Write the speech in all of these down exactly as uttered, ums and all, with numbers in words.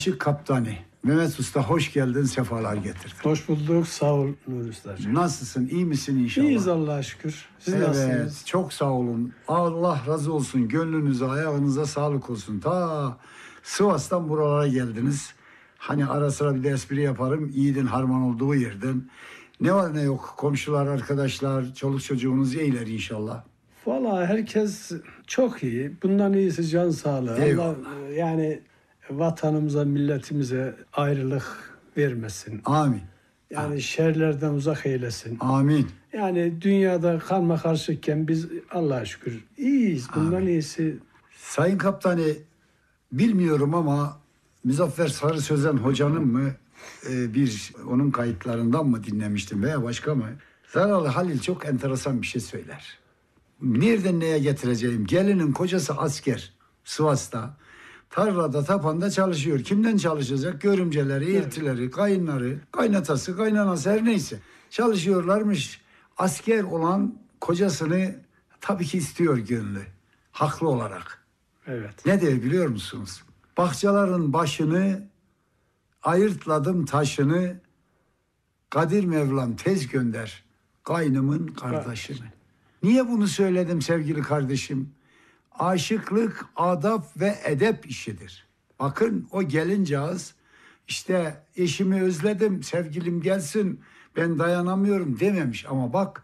Aşık Kaptani. Mehmet Usta hoş geldin, sefalar getirdin. Hoş bulduk, sağ ol Nuri Ustacığım. Nasılsın, iyi misin inşallah? İyiyiz Allah'a şükür. Siz evet, nasılsınız? çok sağ olun. Allah razı olsun, gönlünüze, ayağınıza sağlık olsun. Ta Sivas'tan buralara geldiniz. Hani ara sıra bir de espri yaparım, yiğidin harman olduğu yerden. Ne var ne yok, komşular, arkadaşlar, çoluk çocuğunuz iyiler inşallah. Valla herkes çok iyi. Bundan iyisi can sağlığı. Eyvallah. Allah yani vatanımıza, milletimize ayrılık vermesin. Amin. Yani şerlerden uzak eylesin. Amin. Yani dünyada karma karşıkken biz Allah'a şükür iyiyiz. Bundan Amin. iyisi. Sayın Kaptani, bilmiyorum ama Muzaffer Sarı Sözen hocanın mı e, bir onun kayıtlarından mı dinlemiştim veya başka mı? Zaralı Halil çok enteresan bir şey söyler. Nereden neye getireceğim? Gelinin kocası asker Sivas'ta. Tarlada, tapanda çalışıyor. Kimden çalışacak? Görümceleri, Evet. eltileri, kayınları, kaynatası, kaynanası her neyse. Çalışıyorlarmış. Asker olan kocasını tabii ki istiyor gönlü. Haklı olarak. Evet. Ne der biliyor musunuz? Bahçelerin başını, ayırtladım taşını, Kadir Mevlam tez gönder kaynımın kardeşini. Niye bunu söyledim sevgili kardeşim? Aşıklık adab ve edep işidir. Bakın o gelincağız işte eşimi özledim, sevgilim gelsin, ben dayanamıyorum dememiş. Ama bak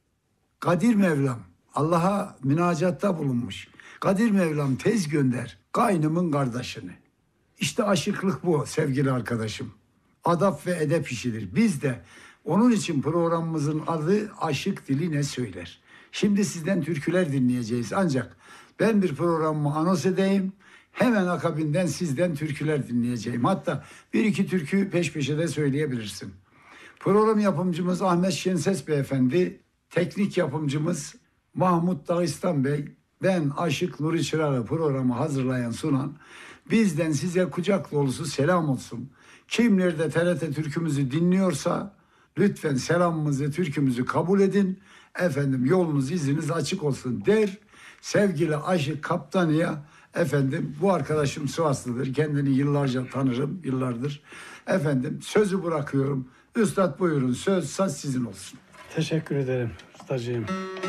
Kadir Mevlam Allah'a münacatta bulunmuş. Kadir Mevlam tez gönder kaynımın kardeşini. İşte aşıklık bu sevgili arkadaşım. Adap ve edep işidir. Biz de onun için programımızın adı Aşık Dili Ne Söyler. Şimdi sizden türküler dinleyeceğiz. Ancak ben bir programımı anons edeyim. Hemen akabinden sizden türküler dinleyeceğim. Hatta bir iki türkü peş peşe de söyleyebilirsin. Program yapımcımız Ahmet Şenses Beyefendi. Teknik yapımcımız Mahmut Dağistan Bey. Ben Aşık Nuri Çırar'ı programı hazırlayan sunan. Bizden size kucak dolusu selam olsun. Kim nerede T R T türkümüzü dinliyorsa lütfen selamımızı, türkümüzü kabul edin. Efendim yolunuz, izniniz açık olsun der. Sevgili Aşık Kaptani'ye efendim bu arkadaşım Sivaslıdır. Kendini yıllarca tanırım, yıllardır. Efendim sözü bırakıyorum. Üstad buyurun, söz saz sizin olsun. Teşekkür ederim ustacığım.